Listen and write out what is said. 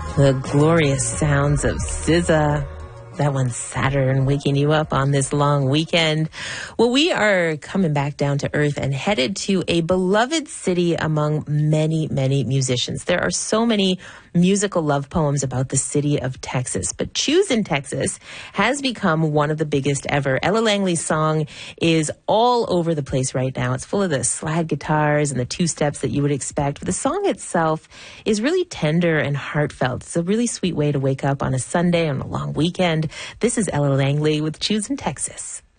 The glorious sounds of SZA. That one's Saturn, waking you up on this long weekend. Well, we are coming back down to earth and headed to a beloved city among many, many musicians. There are so many musical love poems about the city of Texas, but Choosing Texas has become one of the biggest ever. Ella Langley's song is all over the place right now. It's full of the slide guitars and the two-steps that you would expect. But the song itself is really tender and heartfelt. It's a really sweet way to wake up on a Sunday, on a long weekend. This is Ella Langley with Choosing Texas.